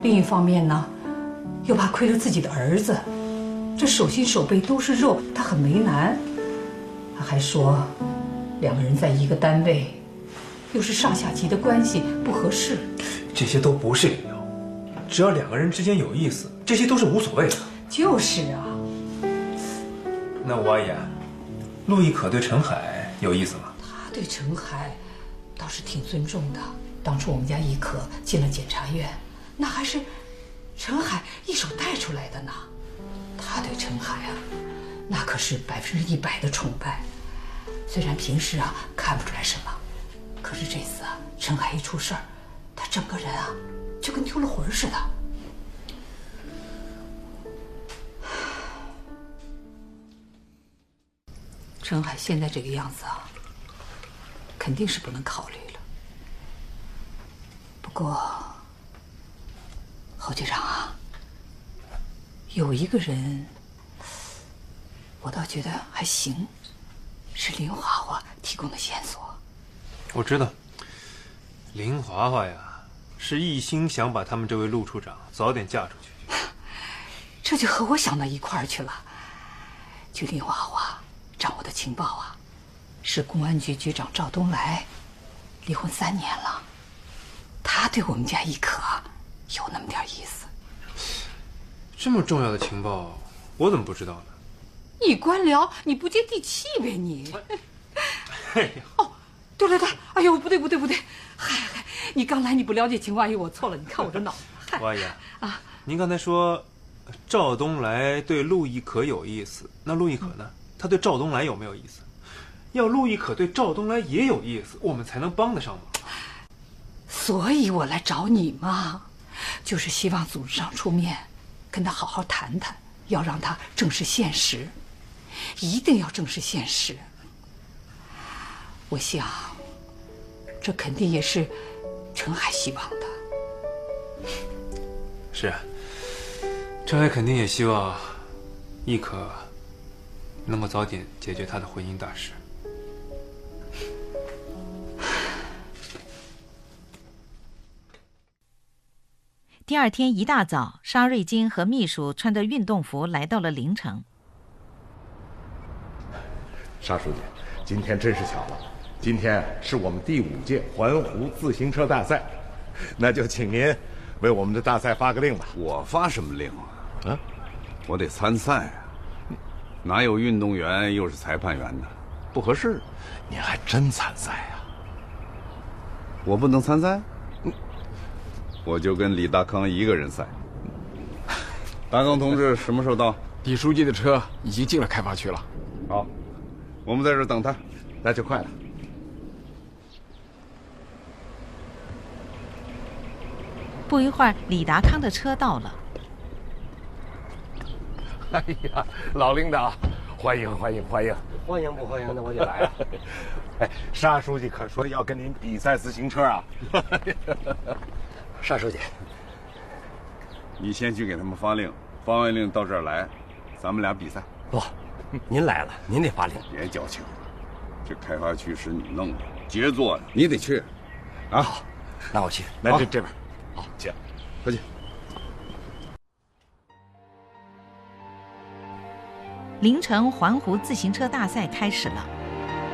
另一方面呢，又怕亏了自己的儿子，这手心手背都是肉，他很为难。他还说，两个人在一个单位，又是上下级的关系，不合适。 这些都不是理由，只要两个人之间有意思，这些都是无所谓的。 就是啊。 那吴阿姨，陆亦可对陈海有意思吗？ 他对陈海倒是挺尊重的。当初我们家亦可进了检察院，那还是陈海一手带出来的呢。他对陈海啊，那可是100%的崇拜。虽然平时啊看不出来什么，可是这次啊，陈海一出事儿，他整个人啊就跟丢了魂似的。陈海现在这个样子啊，肯定是不能考虑了。不过，侯局长啊，有一个人，我倒觉得还行，是林华华提供的线索。 我知道，林华华呀，是一心想把他们这位陆处长早点嫁出去。 这就和我想到一块儿去了。据林华华掌握的情报啊，是公安局局长赵东来离婚3年了，他对我们家亦可有那么点意思。 这么重要的情报，我怎么不知道呢？ 你官僚，你不接地气呗你！ 哎呀， 哦，对对对，哎呦，不对，嗨，你刚来你不了解情况，哎呦，我错了，你看我这脑子。 吴阿姨啊，您刚才说赵东来对陆亦可有意思，那陆亦可呢？他对赵东来有没有意思？要陆亦可对赵东来也有意思，我们才能帮得上忙。 所以我来找你嘛，就是希望组织上出面，跟他好好谈谈，要让他正视现实，一定要正视现实。我想，这肯定也是陈海希望的。 是啊，陈海肯定也希望亦可能够早点解决他的婚姻大事。 第二天一大早，沙瑞金和秘书穿着运动服来到了临城。 沙书记，今天真是巧了，今天是我们第5届环湖自行车大赛，那就请您为我们的大赛发个令吧。 我发什么令啊？我得参赛啊，哪有运动员又是裁判员呢？不合适。 您还真参赛呀？ 我不能参赛？我就跟李大康一个人赛。大康同志什么时候到？ 李书记的车已经进了开发区了。 好，我们在这儿等他， 那就快了。 不一会儿，李达康的车到了。 哎呀，老领导，欢迎！ 欢迎不欢迎的我就来了。 哎，沙书记可说要跟您比赛自行车啊。 沙书记， 你先去给他们发令，发完令到这儿来，咱们俩比赛。 不，您来了，您得发令。 别矫情，这开发区是你弄的，杰作呀，你得去。啊， 好，那我去。 来这边，好，请， 快去。 临城环湖自行车大赛开始了。